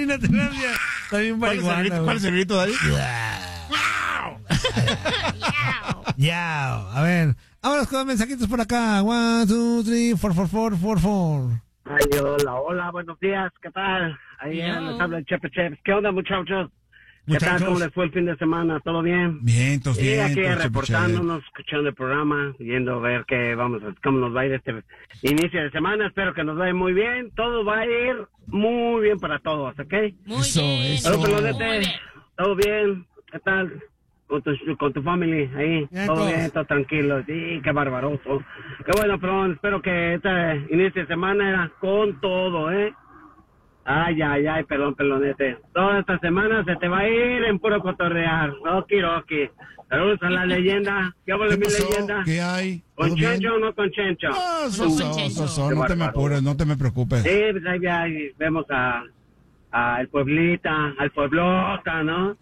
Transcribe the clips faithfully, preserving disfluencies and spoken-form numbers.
termina terapia. Está bien marihuana. ¿Cuál es el grito, David? Ya, a ver. Vámonos con mensajitos por acá. One, two, three, four, four, four, four, four. Ay, hola, hola, buenos días, ¿qué tal? Ahí les habla el Chepe Cheps. ¿Qué onda, muchachos? ¿Qué Muchachos. tal? ¿Cómo les fue el fin de semana? ¿Todo bien? Bien, todos Y bien. aquí todos reportándonos, escuchando el programa, yendo a ver qué vamos a, cómo nos va a ir este inicio de semana. Espero que nos vaya muy bien. Todo va a ir muy bien para todos, ¿ok? Muy Eso, bien. eso. Hola, Muy pelonete. bien. ¿Todo bien? ¿Qué tal? Con tu, con tu family ahí. Bien, todo todos. bien, todo tranquilo. Sí, qué barbaroso. Qué bueno, pero espero que este inicio de semana era con todo, ¿eh? Ay, ay, ay, perdón, pelonete. Toda esta semana se te va a ir en puro cotorrear. Okiroki. Saludos a la leyenda. ¿Qué habla ¿Qué mi pasó? leyenda? ¿Qué hay? ¿Con ¿Todo bien? Chencho o no con Chencho? No, No, so, con Chencho. so, so, Qué no te me bárbaro. apures, no te me preocupes. Sí, pues ahí, ahí vemos a, a el Pueblita, al Pueblota, ¿no?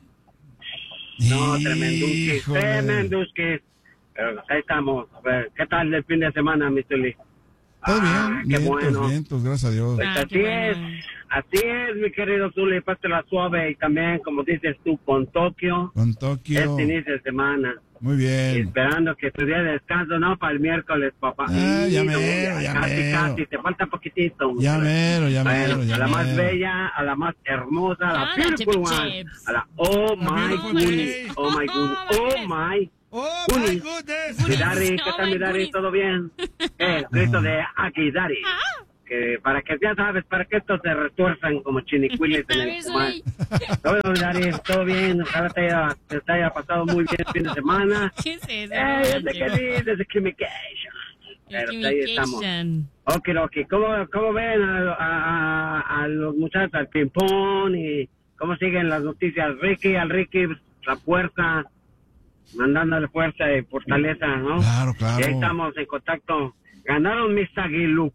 No, tremenduski, Híjole. tremenduski. Pero ahí estamos. A ver, ¿qué tal el fin de semana, mi Tuli? Todo Ah, bien, qué vientos, bueno. vientos, gracias a Dios. Pues Ah, así qué bueno. es, así es, mi querido Tuli, pásala suave y también, como dices tú, con Tokio, Con Tokio. este inicio de semana. Muy Y bien. esperando que tu día de descanso, ¿no? Para el miércoles, papá. Ah, ya Sí, no, mero, ya casi, mero. casi, te falta poquito. Ya mero, ya Bueno, mero, ya a la más mero. bella, a la más hermosa, a la Ah, beautiful la one, Chips. a la oh my beautiful goodness, lady. oh my goodness, oh my. Oh, my Goonies. goodness. Mi Dari, ¿qué Oh, tal mi my Dari? goodness. ¿Todo bien? Eh, grito de aquí, Dari. Que para que ya sabes, para que estos se retuerzan como chinicuiles en A el ver, comal. soy. Todo bien, mi Dari, todo bien. Ojalá te haya, te haya pasado muy bien el fin de semana. ¿Qué es eso? Eh, yo sé que sí, desde Communication. Pero ahí estamos. Communication. Ok, ok. ¿Cómo, cómo ven a, a, a, a los muchachos al ping-pong y cómo siguen las noticias? Ricky, al Ricky, la fuerza, mandándole fuerza y fortaleza, ¿no? Claro, claro. Y ahí estamos en contacto. Ganaron mis aguiluqueques.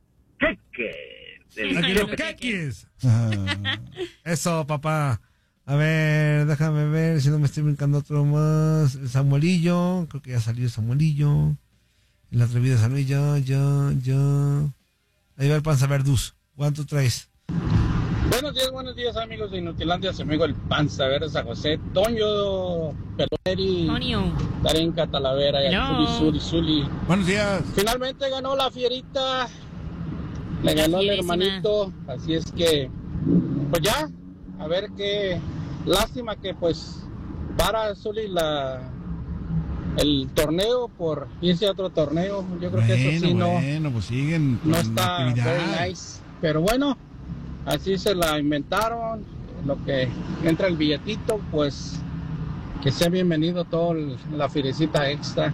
del Aguiluqueques. Ah, Eso, papá. A ver, déjame ver si no me estoy brincando otro más. El Samuelillo, creo que ya salió el Samuelillo. El atrevido Samuelillo, ya, ya. Ahí va el Panza Verduz. ¿Cuánto traes? Buenos días, buenos días amigos de Inutilandia, su amigo el Panza Verde San José, Toño, Peloneri, Antonio. Tarinca, Talavera, y Hello. Zuli, Zuli, Zuli. buenos días. Finalmente ganó la Fierita, le La ganó el fierísima. hermanito, así es que, pues ya, a ver qué, lástima que pues para Zuli la, el torneo por irse a otro torneo, yo creo que eso sí no, bueno, pues siguen con no está la actividad. very nice, pero bueno, así se la inventaron, lo que entra el billetito, pues que sea bienvenido todo el- la firecita extra.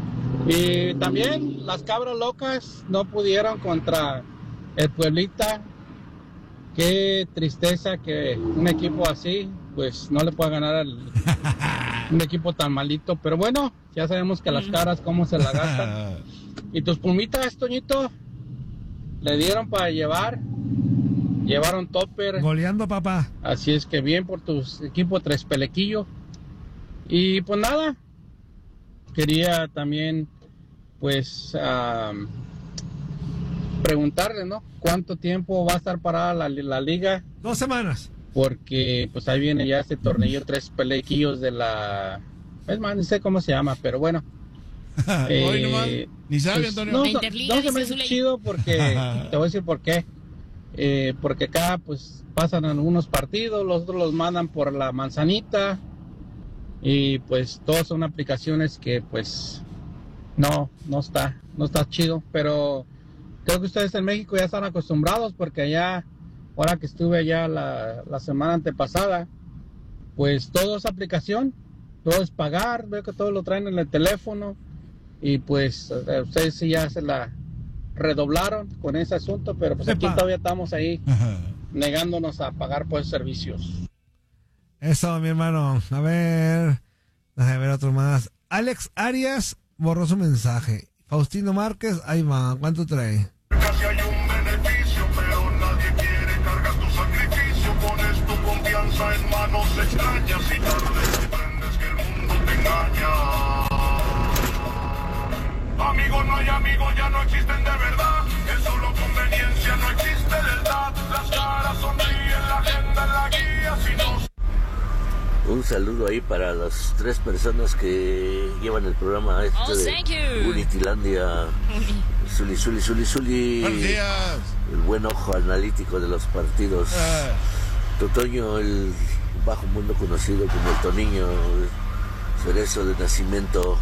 Y también las cabras locas no pudieron contra el Pueblita. Qué tristeza que un equipo así, pues no le pueda ganar al un equipo tan malito, pero bueno, ya sabemos que las caras cómo se la gastan. Y tus plumitas, Toñito, le dieron para llevar, llevaron topper, Goleando, papá. así es que bien por tus equipos Tres Pelequillo. Y pues nada, quería también pues am, preguntarle, ¿no? ¿Cuánto tiempo va a estar parada la, la liga? Dos semanas. Porque pues ahí viene ya este torneo Tres Pelequillos de la... Es más, no sé cómo se llama, pero bueno. Hoy nomás, Eh, ni sabe, pues, Antonio. no, La no, Interliga, no se me dice hace Zuley. chido porque te voy a decir por qué. Eh, porque acá pues pasan algunos partidos, los otros los mandan por la manzanita y pues todas son aplicaciones que pues no, no está, no está chido, pero creo que ustedes en México ya están acostumbrados porque allá, ahora que estuve allá la, la semana antepasada, pues todo es aplicación, todo es pagar, veo que todo lo traen en el teléfono y pues eh, ustedes sí ya se la redoblaron con ese asunto, pero pues aquí Epa. todavía estamos ahí Ajá. negándonos a pagar pues servicios. Eso, mi hermano. A ver. Déjame ver otro más. Alex Arias borró su mensaje. Faustino Márquez, ahí va. ¿Cuánto trae? Casi hay un beneficio, pero nadie quiere cargar tu sacrificio. Pones tu confianza en manos extrañas y tarde comprendes que el mundo te engaña. Amigos no hay amigos, ya no existen de verdad. Es solo conveniencia, no existe lealtad. Las caras sonríen, la agenda en la guía. saludo ahí para las tres personas que llevan el programa este Oh, thank de you. Unitilandia. Zuli, Zuli, Zuli, Zuli. Buenos días. El buen ojo analítico de los partidos. Ah, Totoño, el bajo mundo conocido como el Toniño, Cerezo de nacimiento.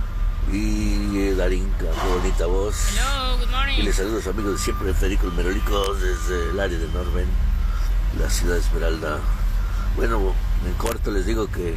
Y Darinka, qué bonita voz. Hello, good Y morning. les saludo a sus amigos de siempre, Federico el Merolico, desde el área de Norben, la ciudad de Esmeralda. Bueno, en corto les digo que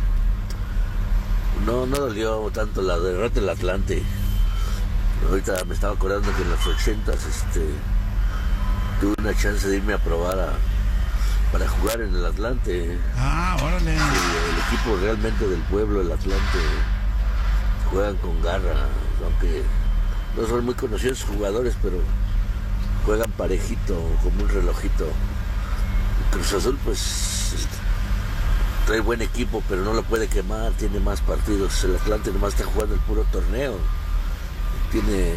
no, no dolió tanto la derrota del Atlante. Ahorita me estaba acordando que en los ochentas este, tuve una chance de irme a probar a, para jugar en el Atlante. ah, órale. El, el equipo realmente del pueblo, el Atlante, juegan con garra, aunque no son muy conocidos jugadores, pero juegan parejito, como un relojito. Cruz Azul pues trae buen equipo, pero no lo puede quemar, tiene más partidos. El Atlante nomás está jugando el puro torneo, tiene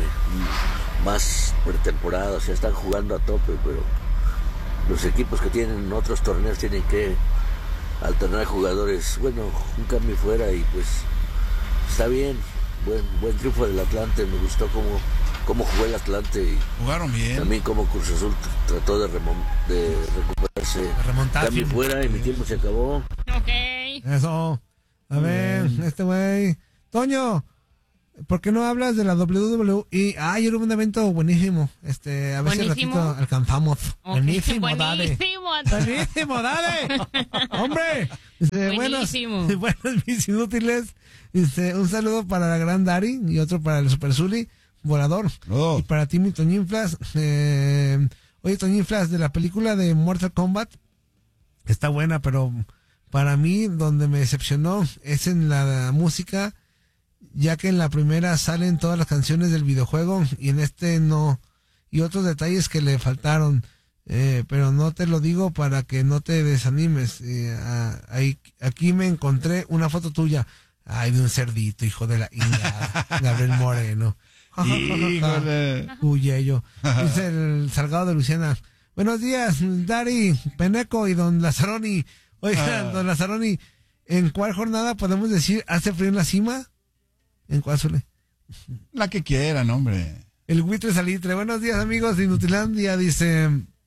más pretemporada, o sea, están jugando a tope, pero los equipos que tienen otros torneos tienen que alternar jugadores. Bueno, un cambio fuera y pues está bien, buen buen triunfo del Atlante, me gustó cómo, cómo jugó el Atlante y Jugaron bien. también cómo Cruz Azul trató de, remon- de recuperarse. De remontar. Cambio fuera y mi tiempo se acabó. Ok. Eso. A ver, este güey. Toño, ¿por qué no hablas de la doble u doble u E? Ah, ayer hubo un evento buenísimo. Este, a ver si al ¿Buenísimo? ratito alcanzamos. Ok, Buenísimo, dale. Buenísimo. Buenísimo, dale. Hombre. Dice, buenos, Buenísimo. buenos mis inútiles. Dice, un saludo para la gran Dari y otro para el Super Zuli, volador. Oh. Y para ti, mi Toñinflas. Eh, oye, Toñinflas, de la película de Mortal Kombat, está buena, pero para mí, donde me decepcionó es en la música, ya que en la primera salen todas las canciones del videojuego y en este no. Y otros detalles que le faltaron. Eh, pero no te lo digo para que no te desanimes. Eh, a- ahí, aquí me encontré una foto tuya. Ay, de un cerdito, hijo de la ingada. Gabriel Moreno. Híjole. Huye yo. Dice el Salgado de Luciana. Buenos días, Dari, Peneco y don Lazaroni. Oigan, Ah. don Lazaroni, ¿en cuál jornada podemos decir hace frío en la cima? ¿En cuál suele? La que quieran, hombre. El Buitre Salitre. Buenos días, amigos de Inutilandia, dice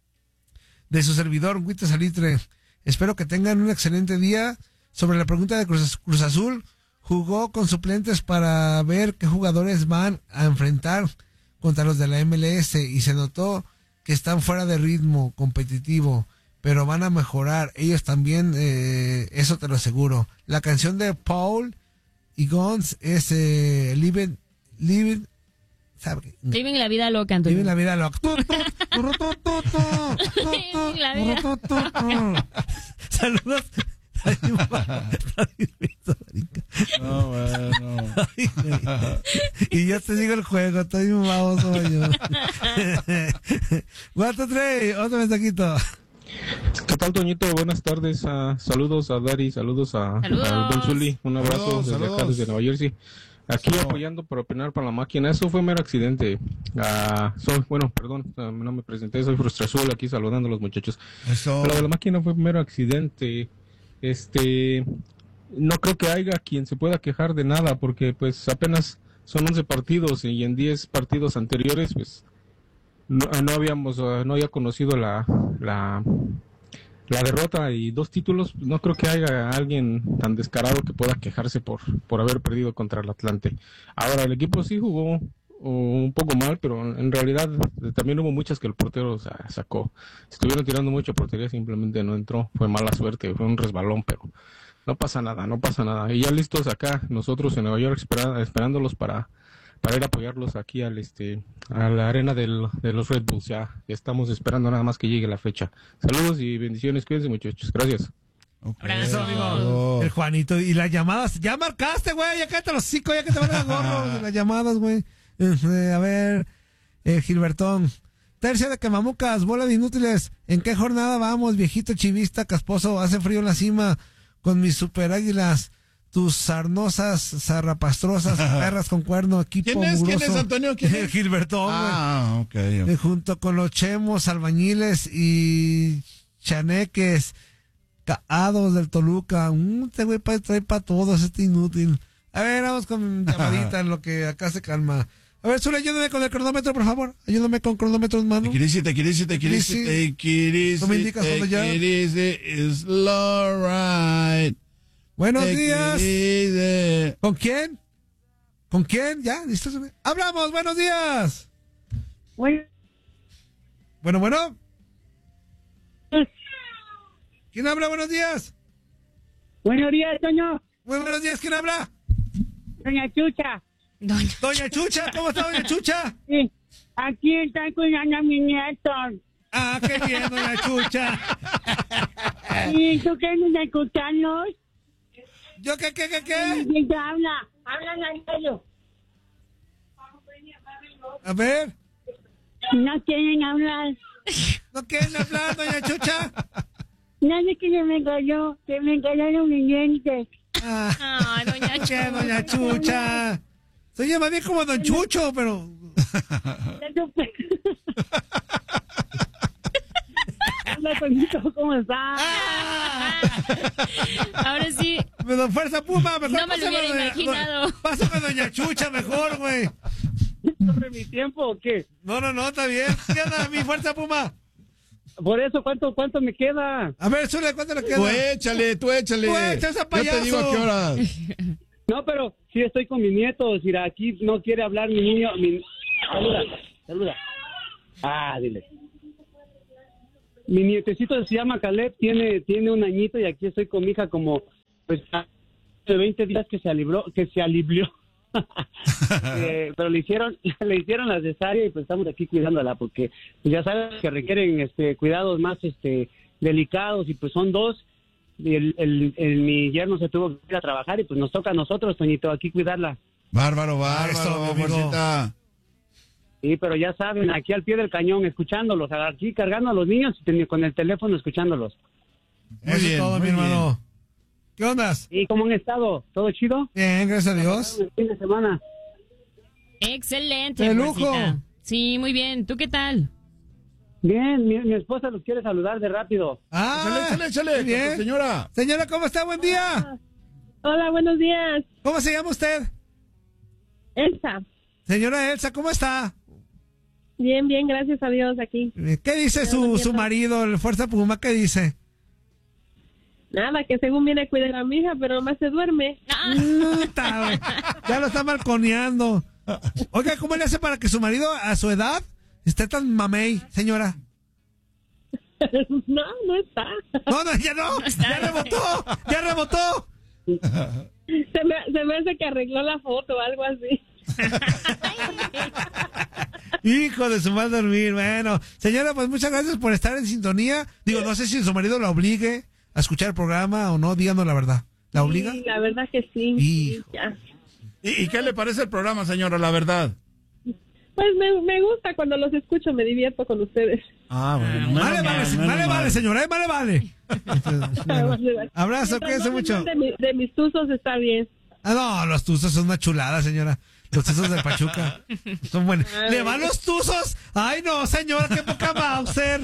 de su servidor, Buitre Salitre. Espero que tengan un excelente día. Sobre la pregunta de Cruz, Cruz Azul, jugó con suplentes para ver qué jugadores van a enfrentar contra los de la M L S y se notó que están fuera de ritmo competitivo, pero van a mejorar. Ellos también, eh, eso te lo aseguro. La canción de Paul y Gons es eh, Live It, Live It, ¿sabe qué? Viven la vida loca, Antonio. Vive la vida loca. Viven la vida. Saludos. No, bueno. Y yo te digo el juego, estoy un baboso yo. Cuatro, tres, otro mensajito. ¿Qué tal, Toñito? Buenas tardes. ah, saludos a Dari, saludos a, Saludos. a Don Zuli. Un abrazo Saludos, desde saludos. acá, desde Nueva Jersey. Aquí Eso. apoyando para opinar para la máquina. Eso fue mero accidente. Ah, soy, bueno, perdón, ah, no me presenté. Soy Frustrazul aquí saludando a los muchachos. Eso. Lo de la máquina fue mero accidente. Este, no creo que haya quien se pueda quejar de nada porque pues apenas son once partidos y en diez partidos anteriores pues no, no habíamos, uh, no había conocido la, la, la derrota y dos títulos. No creo que haya alguien tan descarado que pueda quejarse por, por haber perdido contra el Atlante. Ahora, el equipo sí jugó un poco mal, pero en realidad también hubo muchas que el portero sa- sacó. Estuvieron tirando mucho portería, simplemente no entró. Fue mala suerte, fue un resbalón, pero no pasa nada, no pasa nada. Y ya listos acá, nosotros en Nueva York espera- esperándolos para, para ir a apoyarlos aquí al este a la arena del, de los Red Bulls. Ya, ya estamos esperando nada más que llegue la fecha. Saludos y bendiciones, cuídense muchachos. Gracias. Ok. Abrazo, amigo. Oh. El Juanito. Y las llamadas. Ya marcaste, güey. Ya cállate los cinco, ya que te van a gorro. de las llamadas, güey. Eh, a ver, eh, Gilbertón. Tercia de Quemamucas, bola de inútiles. ¿En qué jornada vamos, viejito chivista casposo? Hace frío en la cima con mis super águilas. Tus sarnosas, zarrapastrosas, perras con cuerno, equipo ¿Quién es? ¿Quién mugroso. es, Antonio? ¿Quién es? Gilbertón, güey. Ah, ok. Eh, junto con los chemos, albañiles y chaneques, Caados del Toluca. Mm, este güey pa- trae para todos, este inútil. A ver, vamos con llamadita en lo que acá se calma. A ver, Zule, ayúdame con el cronómetro, por favor. Ayúdame con cronómetro en mano. Take it easy, take it easy, take it easy, take it easy. Tú me indicas cuando ya. Take it easy, it's alright. Buenos Take días. it easy. ¿Con quién? ¿Con quién? ¿Ya? ¿Listo? ¡Hablamos! ¡Buenos días! Bueno, Bueno, bueno. ¿Quién habla? Buenos días. buenos días, Toño. Muy buenos días. ¿Quién habla? Doña Chucha. Doña. Doña Chucha. ¿Cómo está, Doña Chucha? Sí, aquí están cuidando a mis nietos. Ah, qué bien, Doña Chucha. ¿Y tú qué nos escucharnos? ¿Yo qué, qué, qué, qué? ¿Quién te habla? Hablan en serio. A ver. No quieren hablar. ¿No quieren hablar, Doña Chucha? Nadie que se me cayó, se me cayeron mis dientes. Ah, Ay, Doña ¿qué, Chucha. Doña Chucha? Se llama bien como Don Chucho, pero... Hola, Toñito, ¿cómo estás? Ahora sí, Me da fuerza Puma, mejor no me lo pásame, hubiera doña- imaginado. do- Pásame Doña Chucha mejor, güey. ¿Sobre mi tiempo o qué? No, no, no, está bien. ¿Qué onda, mi fuerza Puma? Por eso, ¿cuánto, cuánto me queda? A ver, Zule, ¿cuánto le queda? Tú échale, tú échale. Tú échale, Yo payaso. te digo a qué hora. No, pero sí estoy con mis nietos. Mira, aquí no quiere hablar mi niño. Mi... Saluda, saluda. Ah, dile. Mi nietecito se llama Caleb, tiene, tiene un añito y aquí estoy con mi hija como, pues, hace veinte días que se alibró, que se alivió. eh, pero le hicieron, le hicieron la cesárea y pues estamos aquí cuidándola porque pues, ya sabes que requieren este cuidados más este delicados y pues son dos. Y el, el, el- mi yerno se tuvo que ir a trabajar y pues nos toca a nosotros, Toñito, aquí cuidarla. Bárbaro, Eso, mi bárbaro, amigo. fuercita. Sí, pero ya saben, aquí al pie del cañón, escuchándolos, aquí cargando a los niños y ten- con el teléfono escuchándolos. Muy Eso es bien, todo, mi muy bien. hermano. ¿Qué onda? ¿Y cómo han estado? ¿Todo chido? Bien, gracias a Dios. El fin de semana. Excelente. ¡De lujo! Fuercita. Sí, muy bien. ¿Tú qué tal? Bien, mi, mi esposa los quiere saludar de rápido. Ah, Échale, échale, échale, muy bien. señora. Señora, ¿cómo está? Buen día. Hola, buenos días. ¿Cómo se llama usted? Elsa. Señora Elsa, ¿cómo está? Bien, bien, gracias a Dios aquí. ¿Qué dice su, su marido, el Fuerza Puma? ¿Qué dice? Nada, que según viene a cuidar a mi hija, pero nomás se duerme. Puta, güey. Ya lo está balconeando. Oiga, ¿cómo le hace para que su marido a su edad esté tan mamey, señora? No, no está. No, no, ya no. Ya rebotó. Ya rebotó. Se me, se me hace que arregló la foto o algo así. Hijo de su mal dormir. Bueno, señora, pues muchas gracias por estar en sintonía. Digo, no sé si su marido la obligue a escuchar el programa o no. Díganos la verdad. ¿La obliga? Sí, la verdad que sí. Hijo. Ya. ¿Y, y qué le parece el programa, señora, la verdad? Pues me, me gusta cuando los escucho, me divierto con ustedes. Ah, bueno. menos Vale, mal, vale, menos vale, mal. vale, señora, eh, vale, vale. Abrazo, Mientras cuídense no me mucho. manden De, mi- de mis tuzos está bien. Ah, no, los tuzos son una chulada, señora. Los tuzos de Pachuca son buenos. ¿Le van los tuzos? Ay, no, señora, qué poca Mauser.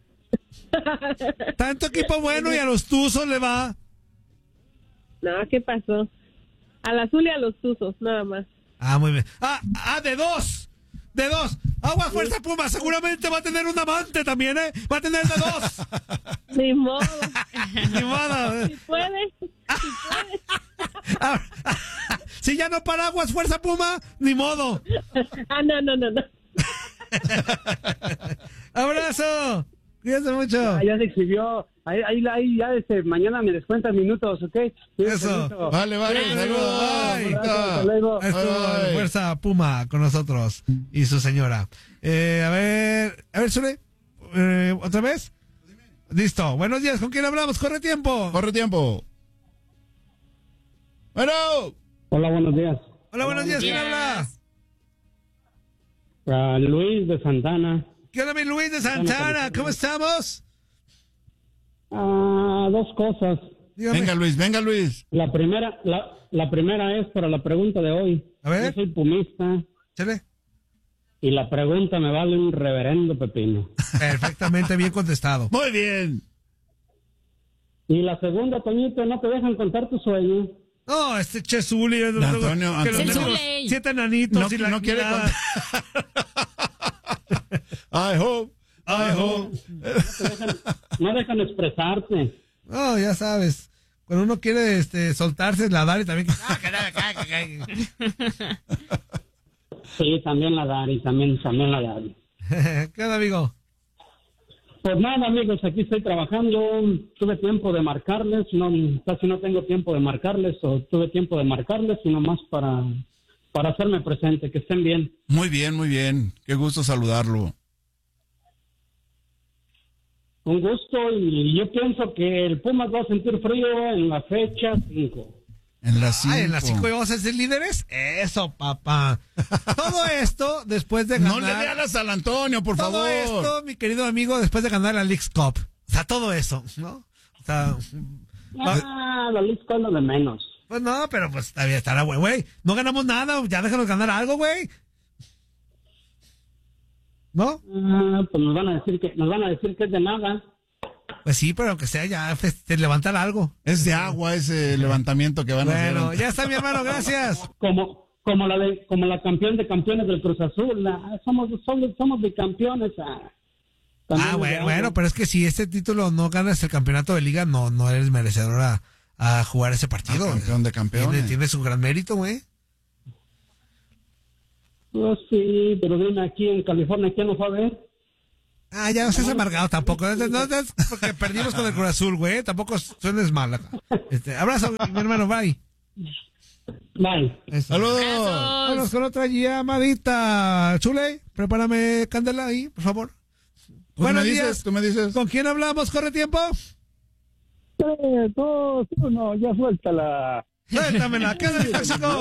Tanto equipo bueno y a los tuzos le va. No, ¿qué pasó? Al azul y a los tuzos, nada más. Ah, muy bien. Ah, ah, de dos. De dos. Agua Fuerza Puma, seguramente va a tener un amante también, ¿eh? Va a tener de dos. Ni modo. Ni modo. Si puede, si puede. Ah, ah, si ya no para Aguas Fuerza Puma, ni modo. Ah, no, no, no, no. Abrazo. Cuídense mucho. Ah, ya se exhibió. Ahí, ahí, ahí ya este, mañana me descuentas minutos, ¿ok? Cuídense Eso. mucho. Vale, vale, Bye. saludos. Bye. Hasta luego. Estuvo Ay. el Fuerza Puma con nosotros y su señora. Eh, a ver, a ver, Sule, eh, ¿otra vez? Listo. Buenos días, ¿con quién hablamos? Corre tiempo. Corre tiempo. Bueno. Hola, buenos días. Hola, buenos días, ¿quién habla? Ah, Luis de Santana. ¿Qué onda, mi Luis de Santana? ¿Cómo estamos? Ah, dos cosas. Dígame. Venga, Luis, venga, Luis. La primera, la, la primera es para la pregunta de hoy. A ver. Yo soy pumista Chale. y la pregunta me vale un reverendo pepino. Perfectamente bien contestado. Muy bien. Y la segunda, Toñito, no te dejan contar tu sueño. No, este Chesuli. Antonio, que los Antonio. negros, siete enanitos No, y la no quiere nada. I hope, I hope. No, te dejan, no dejan expresarte. No, ya sabes. Cuando uno quiere este, soltarse, la Dari también. Ah, que nada, que- que- que- Sí, también la Dari, también, también la Dari. ¿Qué onda, amigo? Pues nada, amigos, aquí estoy trabajando. Tuve tiempo de marcarles, no, casi no tengo tiempo de marcarles, o tuve tiempo de marcarles, sino más para, para hacerme presente, que estén bien. Muy bien, muy bien. Qué gusto saludarlo. Un gusto, y yo pienso que el Pumas va a sentir frío en la fecha cinco. En las cinco. Ah, en las cinco vamos a ser líderes. Eso, papá. Todo esto después de ganar. No le dé alas al Antonio, por todo favor. esto, mi querido amigo, después de ganar la Leagues Cup. O sea, todo eso, ¿no? O sea, Ah, la lista es lo de menos. pues no, pero pues está bien, estará güey, güey. No ganamos nada, ya déjanos ganar algo, güey. ¿No? Ah, pues nos van a decir que nos van a decir que es de nada. Pues sí, pero aunque sea ya pues, te levantar algo. Es de agua ese levantamiento que van a hacer. Bueno, ya está mi hermano, gracias. Como como la de como la campeón de campeones del Cruz Azul. La- somos somos somos bicampeones. Ah, También Ah, es bueno, de bueno, algo. pero es que si este título no ganas el campeonato de liga, no, no eres merecedor a, a jugar ese partido. Ah, campeón de campeones. Tiene, tiene su gran mérito, güey. Pues sí, pero dime, aquí en California, ¿quién nos va a ver? Ah, ya no seas amargado tampoco. No, no, no, porque perdimos con el Cruz Azul, güey. Tampoco suenes mal acá. Este, abrazo, mi hermano, bye. Bye. Eso. ¡Saludos! Vamos con otra llamadita. Chule, prepárame candela ahí, por favor. Tú Buenos me días. dices, tú me dices. ¿Con quién hablamos? ¿Corre tiempo? Tres, dos, uno, ya suéltala. Suéltamela. ¿Qué onda, mi tóxico?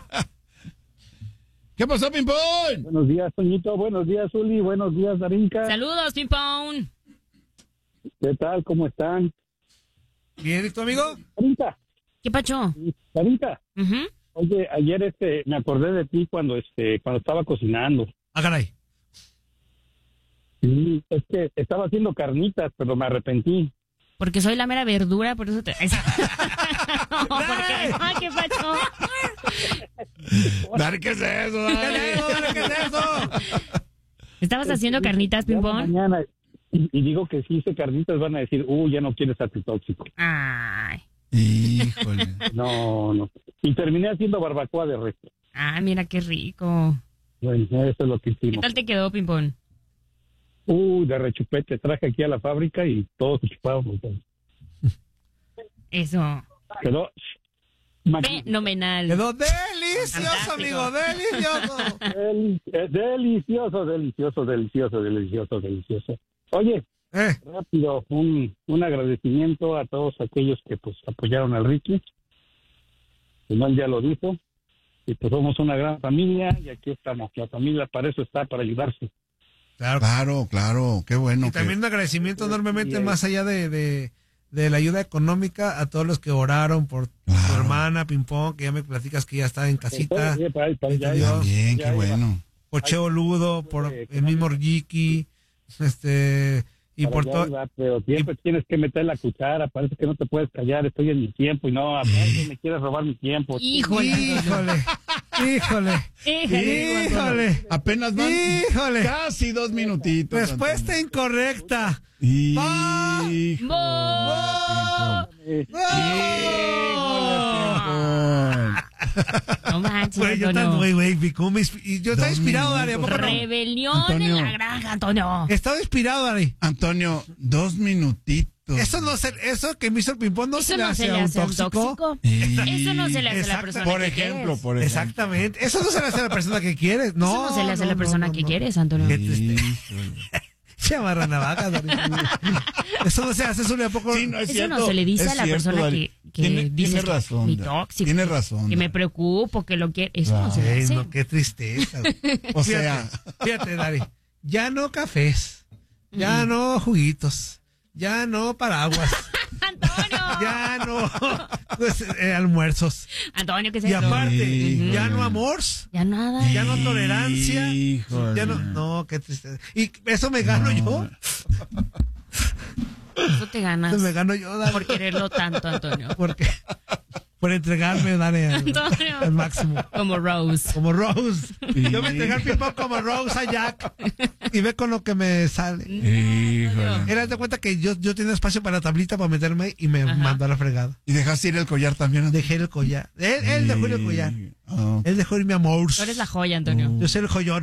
¿Qué pasó, Pimpón? Buenos días, Toñito. Buenos días, Uli. Buenos días, Darinka. Saludos, Pimpón. ¿Qué tal? ¿Cómo están? Bien, ¿y tu amigo? Darinka, ¿Qué pacho? Darinka. Ujú. Oye, ayer este, me acordé de ti cuando este, cuando estaba cocinando. Ah, caray. Sí, es que estaba haciendo carnitas, pero me arrepentí. Porque soy la mera verdura, por eso te... No, porque... Ay, qué pacho. Dale, ¿qué es eso? ¿Qué Dale. es eso? Dale, ¿qué es eso? ¿Estabas haciendo carnitas, Ya Pimpón? mañana, y, y digo que si hice carnitas van a decir, uh, ya no quieres a tu tóxico. Ay. Híjole. No, no. Y terminé haciendo barbacoa de res. Ay, mira qué rico. Bueno, eso es lo que ¿Qué hicimos. tal te quedó, Pimpón? Uh, de rechupete. Traje aquí a la fábrica y todos chupados. Eso. Quedó magnífico. Fenomenal. Quedó delicioso, Fantástico. amigo, delicioso. Del- eh, delicioso, delicioso, delicioso, delicioso, delicioso. Oye, Eh, rápido, un, un agradecimiento a todos aquellos que pues apoyaron al Ricky. Igual ya lo dijo. Y pues somos una gran familia y aquí estamos. La familia para eso está, para ayudarse. claro. Claro, claro. Qué bueno. Y que- también un agradecimiento enormemente, Sí, más allá de, de, de la ayuda económica, a todos los que oraron por tu Claro. hermana, Pimpón, que ya me platicas que ya está en casita. Sí, para- para- ya- Dios. También, ya qué iba. bueno. Por Cheo Ludo, por Eh, el mismo Ricky, este, y para por allá todo. iba, pero siempre tienes que meter la cuchara. Parece que no te puedes callar. Estoy en mi tiempo y no, aparte me quieres robar mi tiempo. Híjole. Híjole, híjole, Híjole. híjole, Apenas van híjole. casi dos minutitos. Respuesta incorrecta. Hijo. ¡Mo! Eh, No manches, Güey, yo tan, Antonio. güey, güey, Pico, me inspi- y yo estaba Dos inspirado, minutos. Dari, ¿a poco no? Rebelión Antonio. en la granja, Antonio. Estaba inspirado, Dari. Antonio, dos minutitos. Eso no se, eso que me hizo el Pimpón no Eso se le no hace se le a un hace a un tóxico. tóxico. Y- Eso no se le hace a la Exacto. persona Por que ejemplo, quieres. por ejemplo. Exactamente. Eso no se le hace a la persona que quieres. No, Eso no se le hace a la no, persona no, que no. quieres, Antonio. Qué triste. Híjole. Se amarra navajas, Dari. Eso no se hace, eso ¿a poco? Sí, no, es Eso cierto, no se le dice es a la cierto, persona Dari. que, que Tiene, dice tiene que razón. mi Dari. tóxico, Tiene razón. que me Dari. preocupo, que lo quiere. Eso no se le Ay, hace. no, qué tristeza. güey. O Fíjate, sea, fíjate, Dari. Ya no cafés. Ya no juguitos. Ya no paraguas. Antonio. Ya no pues, eh, almuerzos. Antonio, ¿qué es Y eso? aparte, Híjole. ya no amors. Ya nada. Ya no tolerancia. Híjole. Ya no, no, qué tristeza. Y eso me gano yo. Eso te ganas. Eso me gano yo, Dani. Por quererlo tanto, Antonio. Porque, por entregarme, Dani, al, Antonio. al máximo. Como Rose. Como Rose. Sí. Yo me entregué al ping-pong como Rose a Jack. Y ve con lo que me sale. Híjole. Era de cuenta que yo, yo tenía espacio para la tablita para meterme y me Ajá. mandó a la fregada. ¿Y dejaste ir el collar también? Dejé el collar. Él, él dejó ir el collar. Oh. Él dejó ir mi amor. Tú eres la joya, Antonio. Oh. Yo soy el joyón.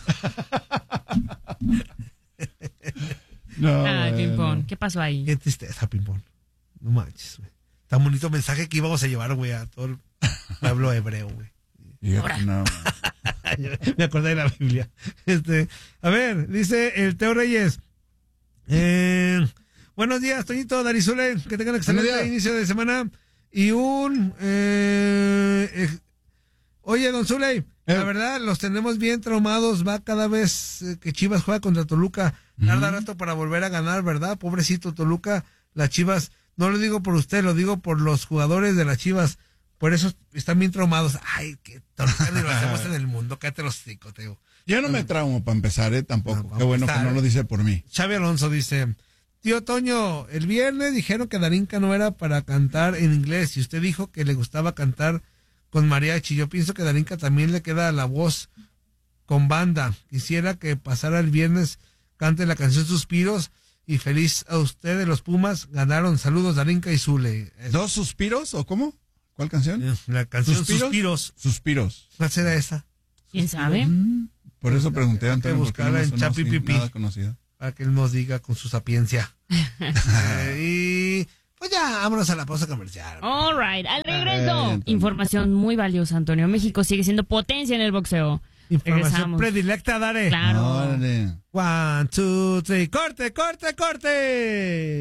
No, Ay, ping-pong. ¿Qué pasó ahí? Qué tristeza, ping-pong. No manches, güey. Tan bonito mensaje que íbamos a llevar, güey, a todo el pueblo hebreo, güey. No. Me acordé de la Biblia. Este, a ver, dice el Teo Reyes. Eh, buenos días, Toñito, Darizule. Que tengan excelente inicio de semana. Y un... Eh, eh, oye, don Zule, eh. la verdad, los tenemos bien traumados. Va cada vez eh, que Chivas juega contra Toluca. Tarda mm. rato para volver a ganar, ¿verdad? Pobrecito Toluca. Las Chivas, no lo digo por usted, lo digo por los jugadores de las Chivas. Por eso están bien traumados. Ay, qué torta lo hacemos en el mundo. Cállate los cinco, Teo. Yo no me traumo para empezar, ¿eh? Tampoco. No, qué bueno empezar, que no lo dice por mí. Xavi Alonso dice, tío Toño, el viernes dijeron que Darinka no era para cantar en inglés y usted dijo que le gustaba cantar con mariachi. Yo pienso que Darinka también le queda la voz con banda. Quisiera que pasara el viernes, cante la canción Suspiros y feliz a ustedes, los Pumas. Ganaron. Saludos, Darinka y Zule. ¿Dos suspiros o cómo? ¿Cuál canción? La canción ¿Suspiros? Suspiros. Suspiros. ¿Cuál será esa? ¿Quién sabe? Mm, por eso pregunté a Antonio, porque no en no Chapi Pipi, nada conocida. para que él nos diga con su sapiencia. eh, y pues ya, vámonos a la pausa comercial. All right, al regreso, eh, información muy valiosa, Antonio. México sigue siendo potencia en el boxeo. Información Regresamos. predilecta, Dare. Claro. Órale. One, two, three, corte, corte, corte.